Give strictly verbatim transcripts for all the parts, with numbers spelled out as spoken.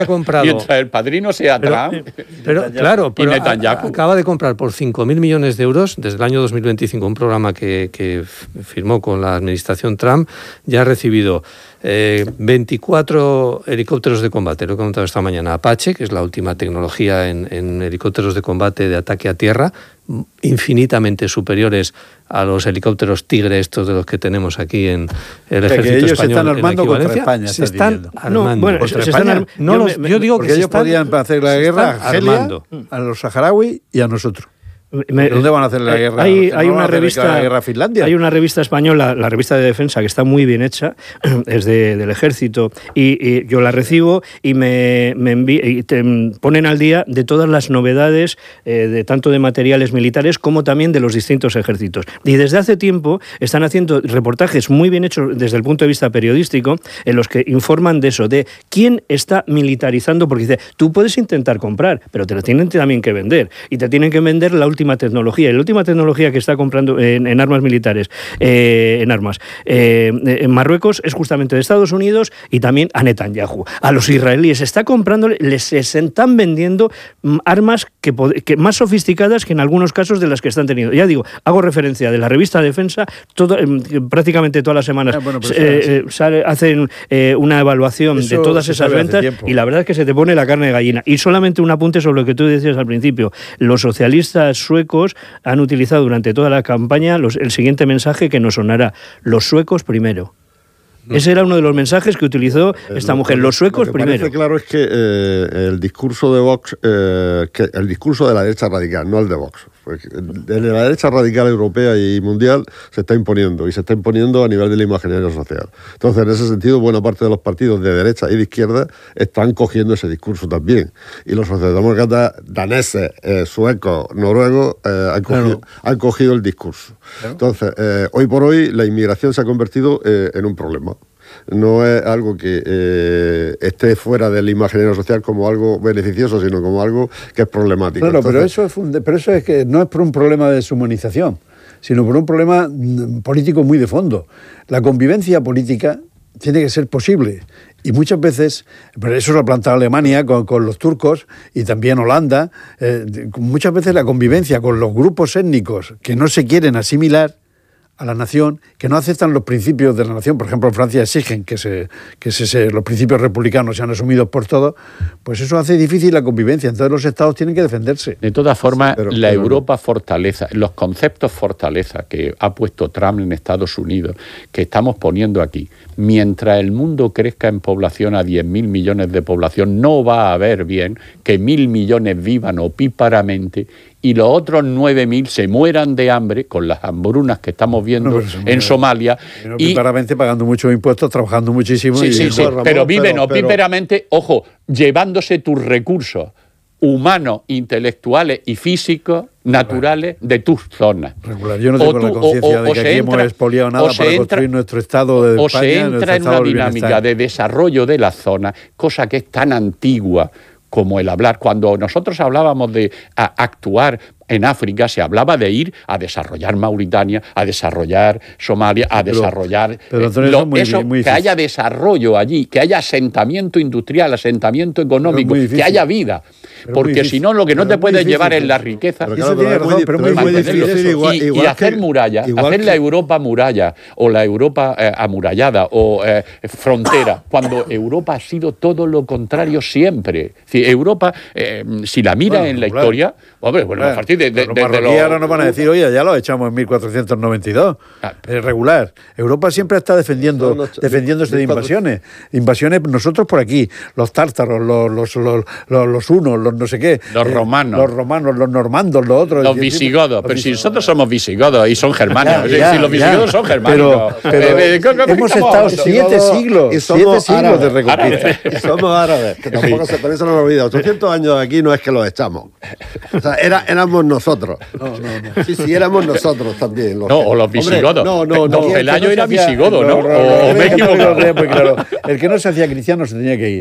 ha comprado, mientras el padrino sea pero, Trump. Pero, claro, pero a, acaba de comprar por cinco mil millones de euros desde el año dos mil veinticinco un programa que, que firmó con la administración Trump. Ya ha recibido eh, veinticuatro helicópteros de combate, lo he comentado esta mañana, Apache, que es la última tecnología en, en helicópteros de combate de ataque a tierra, infinitamente superiores a los helicópteros Tigre, estos de los que tenemos aquí en el ejército que ellos español. Se están armando contra España. Se están diciendo. armando. No, bueno, contra se España. Están, no yo, los, me, yo digo porque que ellos están, podían hacer la guerra a Argelia, a los saharauis y a nosotros. Me, ¿Dónde van a hacer la guerra? Hay, hay ¿No una revista, la guerra a Finlandia? Hay una revista española, la revista de defensa, que está muy bien hecha, es de, del ejército, y, y yo la recibo y me, me envi- y te ponen al día de todas las novedades, eh, de tanto de materiales militares como también de los distintos ejércitos. Y desde hace tiempo están haciendo reportajes muy bien hechos desde el punto de vista periodístico, en los que informan de eso, de quién está militarizando, porque dice, tú puedes intentar comprar, pero te lo tienen también que vender, y te tienen que vender la última tecnología. Y la última tecnología que está comprando en, en armas militares, eh, en armas, eh, en Marruecos, es justamente de Estados Unidos y también a Netanyahu. A los israelíes está comprando, les están vendiendo armas que, que más sofisticadas que en algunos casos de las que están teniendo. Ya digo, hago referencia de la revista Defensa, todo, prácticamente todas las semanas ah, bueno, pues eh, sale, hacen eh, una evaluación Eso de todas esas ventas y la verdad es que se te pone la carne de gallina. Y solamente un apunte sobre lo que tú decías al principio. Los socialistas suecos han utilizado durante toda la campaña los, el siguiente mensaje que nos sonará: los suecos primero. No. Ese era uno de los mensajes que utilizó esta lo, mujer, los suecos lo que primero. Parece claro es que eh, el discurso de Vox, eh, que el discurso de la derecha radical, no el de Vox, el de la derecha radical europea y mundial se está imponiendo, y se está imponiendo a nivel del imaginario social. Entonces, en ese sentido, buena parte de los partidos de derecha y de izquierda están cogiendo ese discurso también. Y los socialdemócratas daneses, eh, suecos, noruegos, eh, han, cogido, claro. han cogido el discurso. Claro. Entonces, eh, hoy por hoy, la inmigración se ha convertido eh, en un problema. No es algo que eh, esté fuera del imaginario social como algo beneficioso, sino como algo que es problemático. Claro, Entonces, pero eso es, un, pero eso es que no es por un problema de deshumanización, sino por un problema político muy de fondo. La convivencia política tiene que ser posible. Y muchas veces, pero eso lo ha planteado Alemania con, con los turcos y también Holanda, eh, muchas veces la convivencia con los grupos étnicos que no se quieren asimilar a la nación, que no aceptan los principios de la nación, por ejemplo en Francia exigen que, se, que se, se, los principios republicanos sean asumidos por todos, pues eso hace difícil la convivencia, entonces los estados tienen que defenderse. De todas formas, sí, pero, la pero Europa no. fortaleza, los conceptos fortaleza que ha puesto Trump en Estados Unidos, que estamos poniendo aquí, mientras el mundo crezca en población a diez mil millones de población, no va a haber bien que mil millones vivan opíparamente y los otros nueve mil se mueran de hambre con las hambrunas que estamos viendo no, en Somalia. Y opíparamente pagando muchos impuestos, trabajando muchísimo. Sí, y sí, sí, Ramón, pero viven pero, opíparamente, pero... ojo, llevándose tus recursos humanos, intelectuales y físicos naturales de tus zonas. Regular. Yo no tengo tú, la conciencia de que aquí entra, hemos expoliado nada para entra, construir nuestro Estado de o España. O se entra en una dinámica de desarrollo de la zona, cosa que es tan antigua como el hablar. Cuando nosotros hablábamos de a, actuar en África, se hablaba de ir a desarrollar Mauritania, a desarrollar Somalia, a pero, desarrollar... Pero, Antonio, eh, lo, eso, muy, eso muy que haya desarrollo allí, que haya asentamiento industrial, asentamiento económico, que haya vida. Pero porque si no, lo que no te puedes difícil, llevar es la riqueza. Pero claro, pero muy, pero muy, muy difícil. Igual, y, igual y hacer muralla, hacer que... la Europa muralla, o la Europa eh, amurallada, o eh, frontera, cuando Europa ha sido todo lo contrario siempre. Si Europa, eh, si la mira bueno, en la claro. historia, hombre, bueno, a partir de... de, los de, de marroquíes ahora nos van a decir, oye, ya lo echamos en mil cuatrocientos noventa y dos. Ah. Es regular. Europa siempre está defendiendo, los, defendiéndose de invasiones. Invasiones nosotros por aquí, los tártaros, los, los, los, los, los hunos, los no sé qué. Los eh, romanos. Los romanos, los normandos, los otros. Los visigodos. Los pero visigodos. Si nosotros somos visigodos y son germanos. Ya, ya, si los visigodos ya. son germanos. Pero, pero eh, eh, hemos estado siete siglos, y siete siglos árabes, de reconquista. Y somos árabes, que tampoco se, también se nos olvida. ochocientos años de aquí no es que los echamos. O sea, era, éramos nosotros. No, no, no. Sí, sí, éramos nosotros también. Los no, que... o los visigodos. No, no, no. no. Pelayo era hacía, visigodo, ¿no? no, no, no, o, no o me he equivocado. Claro. El que no se hacía cristiano se tenía que ir.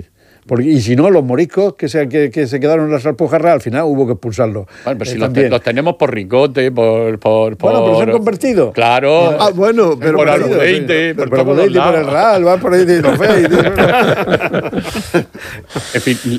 Porque, y si no, los moriscos que se, que, que se quedaron en las Alpujarras, al final hubo que expulsarlos. Bueno, pero eh, si los, te, los tenemos por ricote, por... por, por bueno, pero se han convertido. Claro. Ah, bueno, pero por pero- Aludeite, por Pero todos por, los por el lados. Real, van por ahí de Inofei. En fin,